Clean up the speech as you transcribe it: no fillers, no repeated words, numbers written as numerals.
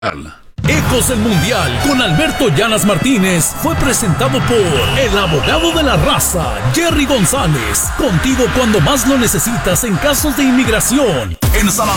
Ecos del Mundial con Alberto Llanas Martínez fue presentado por el abogado de la raza, Jerry González. Contigo cuando más lo necesitas en casos de inmigración. En San